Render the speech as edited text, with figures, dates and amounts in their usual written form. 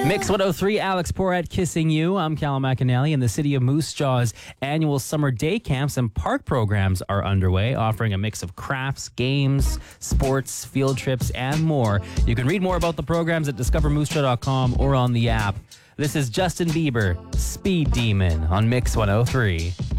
Mix 103, Alex Porat kissing you. I'm Callum McAnally, and the City of Moose Jaw's annual summer day camps and park programs are underway, offering a mix of crafts, games, sports, field trips, and more. You can read more about the programs at discovermoosejaw.com or on the app. This is Justin Bieber, Speed Demon on Mix 103.